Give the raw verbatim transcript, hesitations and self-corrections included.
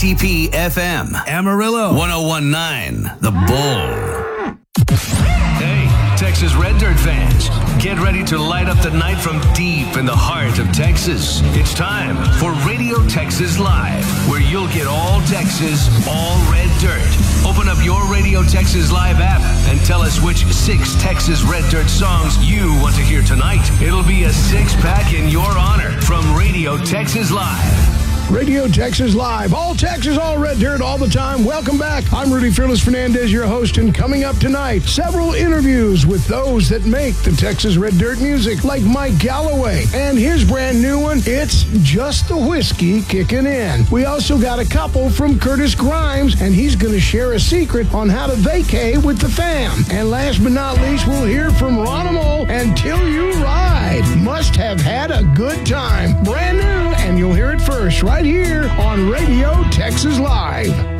T P F M, Amarillo, one oh one point nine, The Bull. Hey, Texas Red Dirt fans, get ready to light up the night from deep in the heart of Texas. It's time for Radio Texas Live, where you'll get all Texas, all Red Dirt. Open up your Radio Texas Live app and tell us which six Texas Red Dirt songs you want to hear tonight. It'll be a six-pack in your honor from Radio Texas Live. Radio Texas Live. All Texas, all Red Dirt, all the time. Welcome back. I'm Rudy Fearless Fernandez, your host, and coming up tonight, several interviews with those that make the Texas Red Dirt music, like Mike Galloway. And his brand new one, It's Just the Whiskey Kicking In. We also got a couple from Curtis Grimes, and he's going to share a secret on how to vacay with the fam. And last but not least, we'll hear from Ronimo and Till You Ride. Must have had a good time. Brand new, and you'll hear it first, right here on Radio Texas Live.